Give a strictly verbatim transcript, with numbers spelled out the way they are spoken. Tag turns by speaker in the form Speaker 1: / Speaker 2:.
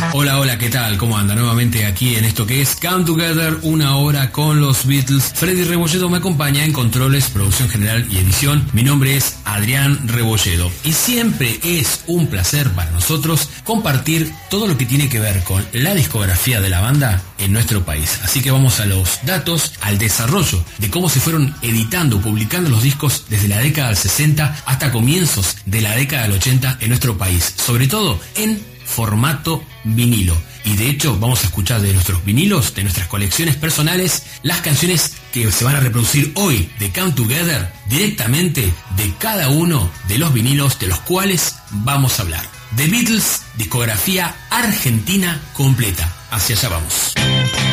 Speaker 1: Hola, hola, ¿qué tal? ¿Cómo anda? Nuevamente aquí en esto que es Come Together, una hora con los Beatles. Freddy Rebolledo me acompaña en controles, producción general y edición. Mi nombre es Adrián Rebolledo y siempre es un placer para nosotros compartir todo lo que tiene que ver con la discografía de la banda en nuestro país. Así que vamos a los datos, al desarrollo de cómo se fueron editando, publicando los discos desde la década del sesenta hasta comienzos de la década del ochenta en nuestro país, sobre todo en formato vinilo. Y de hecho vamos a escuchar de nuestros vinilos, de nuestras colecciones personales, las canciones que se van a reproducir hoy de Come Together directamente de cada uno de los vinilos de los cuales vamos a hablar. The Beatles, discografía argentina completa. Hacia allá vamos.